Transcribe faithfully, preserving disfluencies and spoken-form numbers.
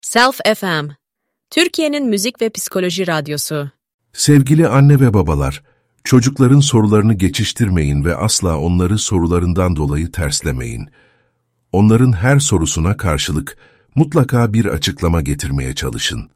Self F M, Türkiye'nin müzik ve psikoloji radyosu. Sevgili anne ve babalar, çocukların sorularını geçiştirmeyin ve asla onları sorularından dolayı terslemeyin. Onların her sorusuna karşılık mutlaka bir açıklama getirmeye çalışın.